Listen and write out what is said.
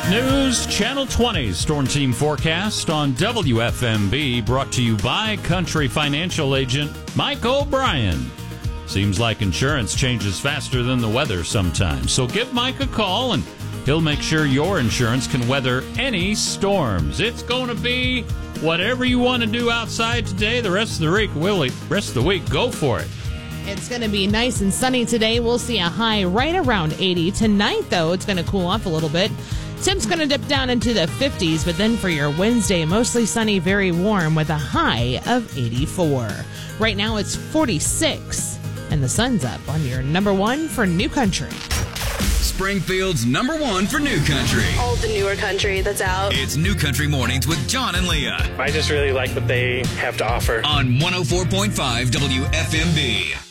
News Channel 20's Storm Team Forecast on WFMB, brought to you by Country Financial Agent Mike O'Brien. Seems like insurance changes faster than the weather sometimes, so give Mike a call and he'll make sure your insurance can weather any storms. It's going to be whatever you want to do outside today. The rest of the week, go for it. It's going to be nice and sunny today. We'll see a high right around 80. Tonight, though, it's going to cool off a little bit. Temps going to dip down into the 50s, but then for your Wednesday, mostly sunny, very warm with a high of 84. Right now, it's 46, and the sun's up on your number one for New Country. Springfield's number one for New Country. All the newer country that's out. It's New Country Mornings with John and Leah. I just really like what they have to offer. On 104.5 WFMB.